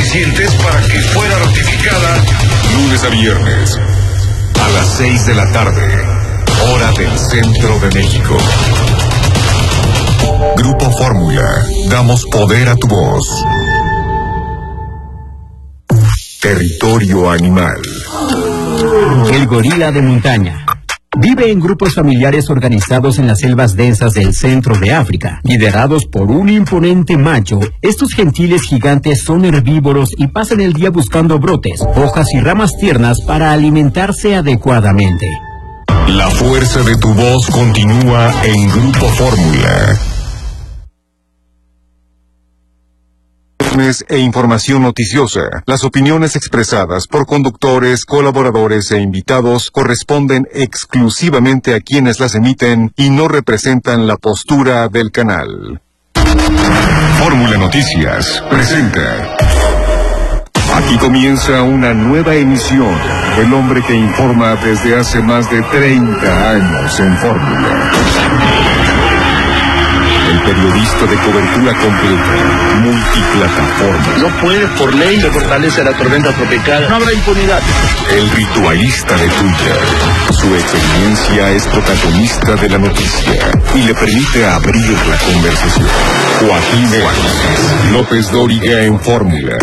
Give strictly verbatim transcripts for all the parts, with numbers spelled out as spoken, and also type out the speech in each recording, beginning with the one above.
suficientes para que fuera ratificada lunes a viernes a las seis de la tarde, hora del centro de México. Grupo Fórmula, damos poder a tu voz. Territorio animal. El gorila de montaña. Vive en grupos familiares organizados en las selvas densas del centro de África. Liderados por un imponente macho, estos gentiles gigantes son herbívoros y pasan el día buscando brotes, hojas y ramas tiernas para alimentarse adecuadamente. La fuerza de tu voz continúa en Grupo Fórmula. E información noticiosa. Las opiniones expresadas por conductores, colaboradores e invitados corresponden exclusivamente a quienes las emiten y no representan la postura del canal. Fórmula Noticias presenta. Aquí comienza una nueva emisión. El hombre que informa desde hace más de treinta años en Fórmula. El periodista de cobertura completa, multiplataforma. No puede por ley se fortalece la tormenta tropical. No habrá impunidad. El ritualista de Twitter. Su experiencia es protagonista de la noticia y le permite abrir la conversación. Joaquín Juárez López Dóriga en Fórmula.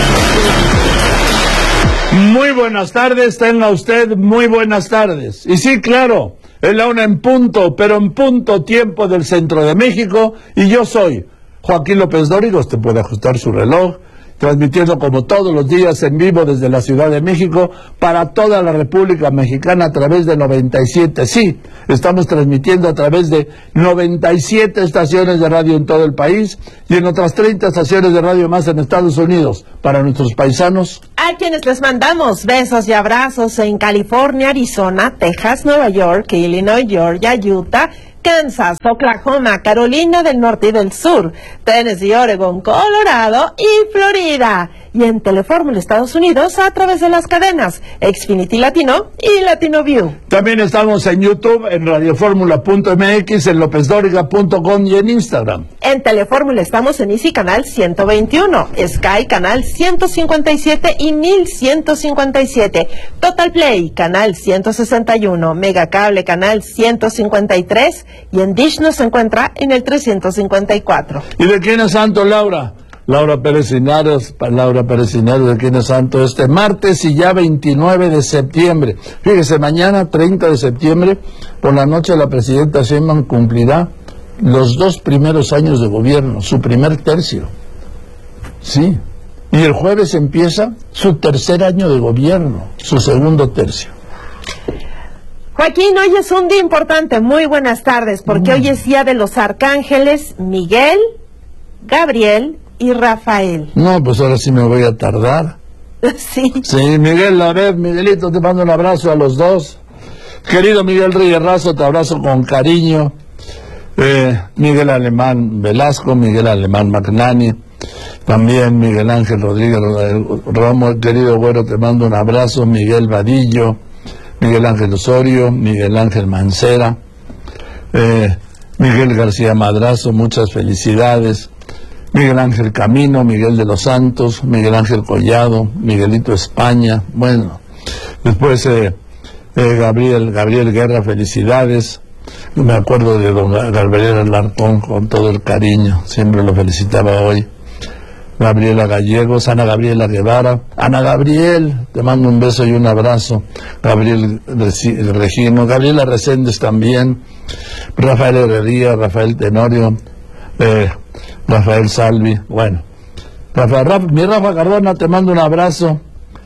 Muy buenas tardes, tenga usted muy buenas tardes. Y sí, claro, es la una en punto, pero en punto tiempo del centro de México, y yo soy Joaquín López Dóriga. Usted puede ajustar su reloj, transmitiendo como todos los días en vivo desde la Ciudad de México para toda la República Mexicana a través de noventa y siete. Sí, estamos transmitiendo a través de noventa y siete estaciones de radio en todo el país y en otras treinta estaciones de radio más en Estados Unidos para nuestros paisanos. A quienes les mandamos besos y abrazos en California, Arizona, Texas, Nueva York, Illinois, Georgia, Utah, Kansas, Oklahoma, Carolina del Norte y del Sur, Tennessee, Oregon, Colorado y Florida. Y en Telefórmula Estados Unidos a través de las cadenas Xfinity Latino y Latino View. También estamos en YouTube, en radioformula punto m x, en lópez dóriga punto com y en Instagram. En Telefórmula estamos en Easy Canal ciento veintiuno, Sky Canal ciento cincuenta y siete y mil ciento cincuenta y siete, Total Play Canal ciento sesenta y uno, Megacable Canal ciento cincuenta y tres y en Dish nos encuentra en el trescientos cincuenta y cuatro. ¿Y de quién es santo, Laura? Laura Pérez Linares, Laura Pérez Linares, de quién es santo este martes y ya veintinueve de septiembre. Fíjese, mañana treinta de septiembre, por la noche la presidenta Sheinbaum cumplirá los dos primeros años de gobierno, su primer tercio. Sí. Y el jueves empieza su tercer año de gobierno, su segundo tercio. Joaquín, hoy es un día importante. Muy buenas tardes, porque mm. hoy es día de los arcángeles Miguel, Gabriel y Rafael. No, pues ahora sí me voy a tardar. Sí. Sí, Miguel, a ver, Miguelito, te mando un abrazo a los dos. Querido Miguel Reyes Razo, te abrazo con cariño. Eh, Miguel Alemán Velasco, Miguel Alemán Magnani, también Miguel Ángel Rodríguez Romo, querido güero, te mando un abrazo. Miguel Vadillo, Miguel Ángel Osorio, Miguel Ángel Mancera, eh, Miguel García Madrazo, muchas felicidades. Miguel Ángel Camino, Miguel de los Santos, Miguel Ángel Collado, Miguelito España, bueno, después eh, eh, Gabriel, Gabriel Guerra, felicidades. Me acuerdo de don Gabriel Alarcón con todo el cariño, siempre lo felicitaba hoy. Gabriela Gallegos, Ana Gabriela Guevara, Ana Gabriel, te mando un beso y un abrazo. Gabriel Regino, Gabriela Reséndez también, Rafael Herrería, Rafael Tenorio, eh, Rafael Salvi, bueno, Rafael, Rafa, mi Rafa Cardona, te mando un abrazo.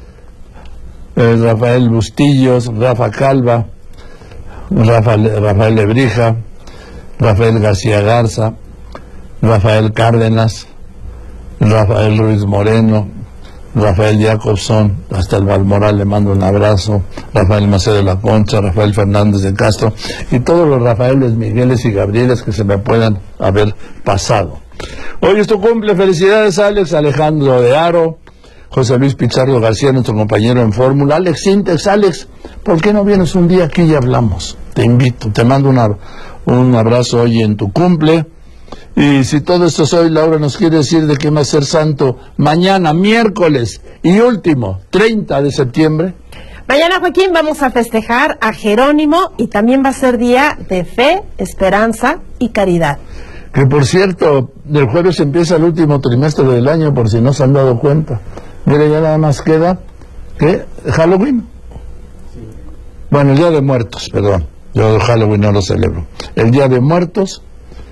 eh, Rafael Bustillos, Rafa Calva, Rafael, Rafael Lebrija, Rafael García Garza, Rafael Cárdenas, Rafael Ruiz Moreno, Rafael Jacobson, hasta el Balmoral le mando un abrazo, Rafael Macedo de la Concha, Rafael Fernández de Castro y todos los Rafaeles, Migueles y Gabrieles que se me puedan haber pasado. Hoy es tu cumple, felicidades Alex, Alejandro de Aro, José Luis Pichardo García, nuestro compañero en Fórmula, Alex Sintex. Alex, ¿por qué no vienes un día aquí y hablamos? Te invito, te mando una, un abrazo hoy en tu cumple. Y si todo esto es hoy, Laura nos quiere decir de qué va a ser santo mañana, miércoles y último, treinta de septiembre. Mañana, Joaquín, vamos a festejar a Jerónimo y también va a ser día de fe, esperanza y caridad. Que por cierto, del jueves empieza el último trimestre del año, por si no se han dado cuenta. Mire, ya nada más queda, ¿qué? ¿Halloween? Bueno, el Día de Muertos, perdón. Yo el Halloween no lo celebro. El Día de Muertos,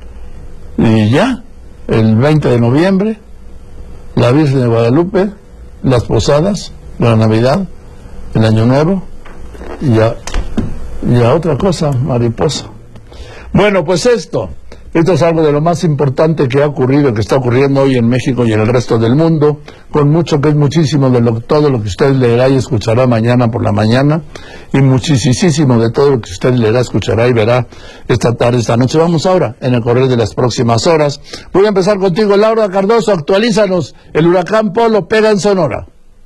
y ya, el veinte de noviembre, la Virgen de Guadalupe, las posadas, la Navidad, el Año Nuevo, y ya, y ya otra cosa, mariposa. Bueno, pues esto, esto es algo de lo más importante que ha ocurrido, que está ocurriendo hoy en México y en el resto del mundo, con mucho que es muchísimo de lo, todo lo que usted leerá y escuchará mañana por la mañana, y muchísimo de todo lo que usted leerá, escuchará y verá esta tarde, esta noche. Vamos ahora, en el correr de las próximas horas. Voy a empezar contigo, Laura Cardoso, actualízanos, el huracán Polo pega en Sonora.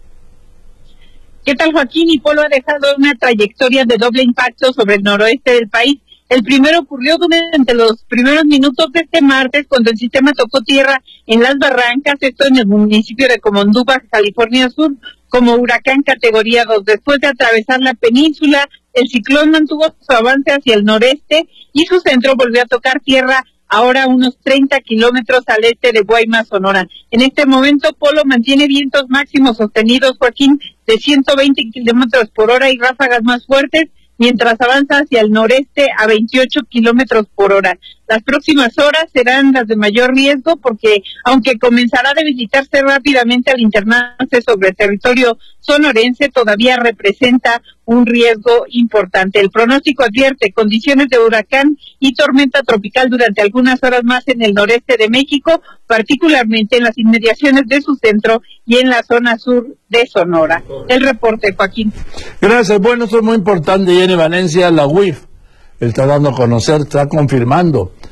¿Qué tal, Joaquín? Y Polo ha dejado una trayectoria de doble impacto sobre el noroeste del país. El primero ocurrió durante los primeros minutos de este martes, cuando el sistema tocó tierra en Las Barrancas, esto en el municipio de Comondú, California Sur, como huracán categoría dos. Después de atravesar la península, el ciclón mantuvo su avance hacia el noreste y su centro volvió a tocar tierra ahora a unos treinta kilómetros al este de Guaymas, Sonora. En este momento, Polo mantiene vientos máximos sostenidos, Joaquín, de ciento veinte kilómetros por hora y ráfagas más fuertes, mientras avanza hacia el noreste a veintiocho kilómetros por hora. Las próximas horas serán las de mayor riesgo porque, aunque comenzará a debilitarse rápidamente al internarse sobre el territorio sonorense, todavía representa un riesgo importante. El pronóstico advierte condiciones de huracán y tormenta tropical durante algunas horas más en el noreste de México, particularmente en las inmediaciones de su centro y en la zona sur de Sonora. El reporte, Joaquín. Gracias. Bueno, esto es muy importante. Y en Valencia, la U I F está dando a conocer, está confirmando